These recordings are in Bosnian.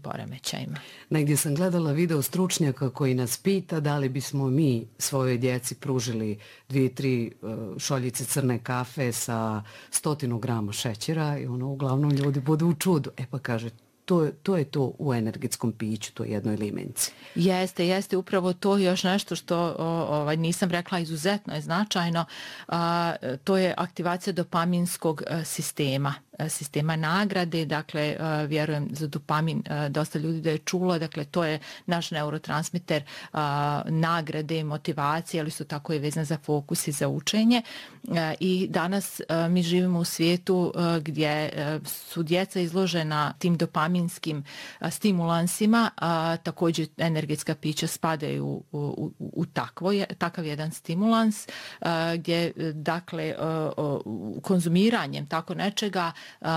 poremećajima. Negdje sam gledala video stručnjaka koji nas pita da li bismo mi svojoj djeci pružili 2-3 šoljice crne kafe sa 100 grama šećera i uglavnom ljudi budu u čudu. Pa kaže, to je to u energetskom piću, to je jednoj limenci. Jeste, upravo to još nešto što nisam rekla, izuzetno je značajno, to je aktivacija dopaminskog sistema nagrade, dakle vjerujem za dopamin dosta ljudi da je čulo, dakle to je naš neurotransmiter nagrade, motivacije, ali su tako i vezane za fokus i za učenje i danas mi živimo u svijetu gdje su djeca izložena tim dopaminskim stimulansima, također energetska pića spadaju u takav jedan stimulans gdje dakle konzumiranjem tako nečega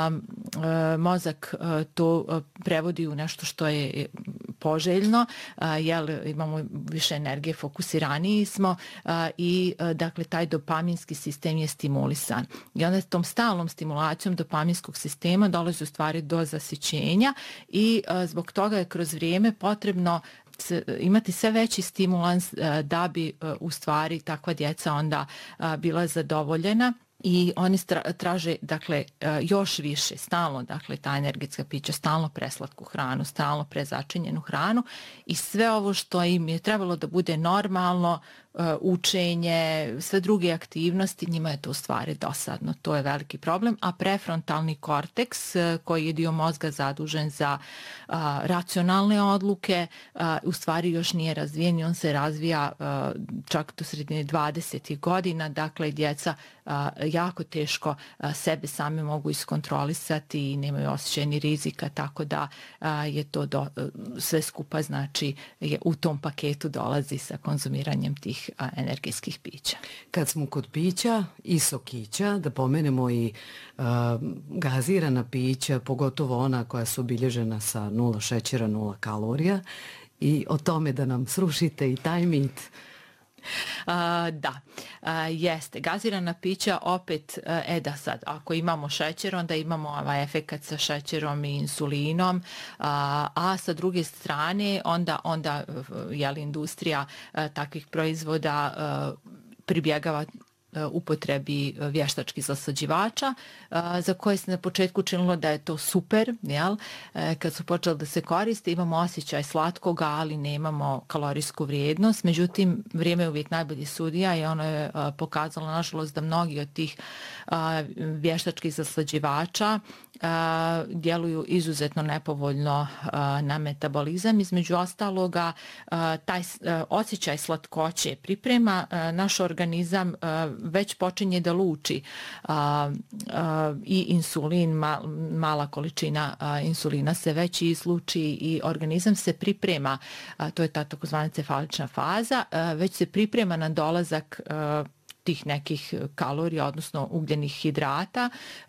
mozak to prevodi u nešto što je poželjno, jer imamo više energije, fokusiraniji smo i dakle taj dopaminski sistem je stimulisan. I onda tom stalnom stimulacijom dopaminskog sistema dolazi u stvari do zasićenja i zbog toga je kroz vrijeme potrebno imati sve veći stimulans da bi u stvari takva djeca onda bila zadovoljena. I oni traže, dakle, još više, stalno, dakle, ta energetska pića, stalno preslatku hranu, stalno prezačinjenu hranu i sve ovo što im je trebalo da bude normalno, učenje, sve druge aktivnosti, njima je to u stvari dosadno. To je veliki problem, a prefrontalni korteks, koji je dio mozga zadužen za racionalne odluke, u stvari još nije razvijen i on se razvija čak do sredine 20. godina, dakle, djeca jako teško sebe same mogu iskontrolisati i nemaju osjećaj ni rizika, tako da je to sve skupa, znači u tom paketu dolazi sa konzumiranjem tih energetskih pića. Kad smo kod pića i sokića, da pomenemo i gazirana pića, pogotovo ona koja su obilježena sa 0 šećera, 0 kalorija i o tome da nam srušite i taj mit. Da, jeste. Gazirana pića opet, da sad, ako imamo šećer, onda imamo ovaj efekat sa šećerom i insulinom, a sa druge strane onda industrija takvih proizvoda pribjegava upotrebi vještačkih zaslađivača, za koje se na početku činilo da je to super, jel? Kad su počeli da se koriste, imamo osjećaj slatkoga, ali nemamo kalorijsku vrijednost. Međutim, vrijeme je uvijek najbolji sudija i ono je pokazalo, nažalost, da mnogi od tih vještačkih zaslađivača djeluju izuzetno nepovoljno na metabolizam. Između ostaloga, taj osjećaj slatkoće priprema naš organizam, već počinje da luči i insulin, mala količina insulina se već izluči i organizam se priprema, to je ta takozvana cefalična faza, već se priprema na dolazak tih nekih kalorija, odnosno ugljenih hidrata,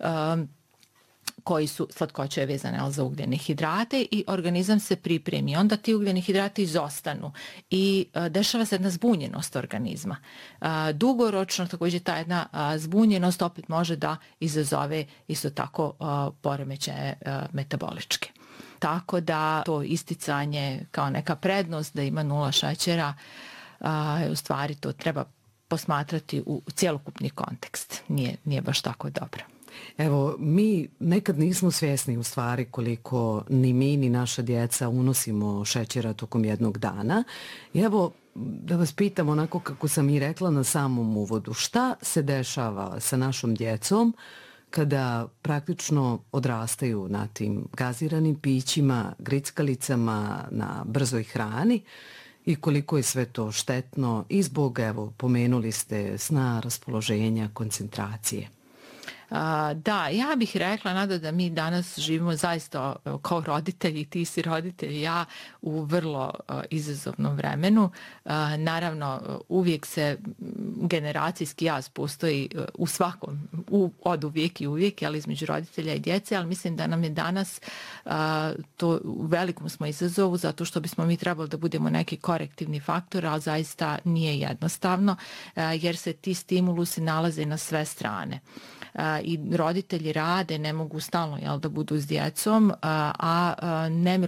koji su, slatkoća je vezana za ugljene hidrate i organizam se pripremi. Onda ti ugljeni hidrati izostanu i dešava se jedna zbunjenost organizma. Dugoročno također ta jedna zbunjenost opet može da izazove isto tako poremećaje metaboličke. Tako da to isticanje kao neka prednost da ima 0 šećera, u stvari to treba posmatrati u cjelokupni kontekst. Nije baš tako dobro. Evo, mi nekad nismo svjesni u stvari koliko ni mi ni naša djeca unosimo šećera tokom jednog dana. I evo, da vas pitam onako kako sam i rekla na samom uvodu, šta se dešava sa našom djecom kada praktično odrastaju na tim gaziranim pićima, grickalicama, na brzoj hrani i koliko je sve to štetno i zbog, evo, pomenuli ste sna, raspoloženja, koncentracije. Da, ja bih rekla, Nada, da mi danas živimo zaista kao roditelji, ti si roditelj, ja u vrlo izazovnom vremenu. Naravno, uvijek se generacijski jaz postoji u svakom, od uvijek i uvijek, ali između roditelja i djece, ali mislim da nam je danas to u velikom smo izazovu, zato što bismo mi trebali da budemo neki korektivni faktor, ali zaista nije jednostavno, jer se ti stimulusi nalaze na sve strane. I roditelji rade, ne mogu stalno da budu s djecom, a